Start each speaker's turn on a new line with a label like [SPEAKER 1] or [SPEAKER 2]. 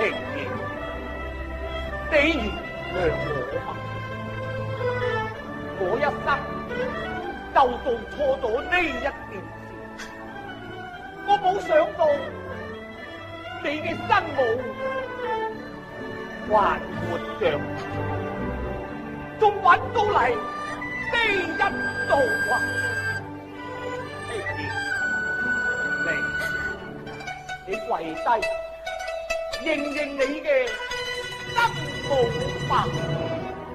[SPEAKER 1] 平兒，你原諒我吧，我一生就做錯咗呢一件事，我冇想到你嘅生母還活着，仲揾到嚟呢一度啊！平兒，你跪低認認你嘅生母吧。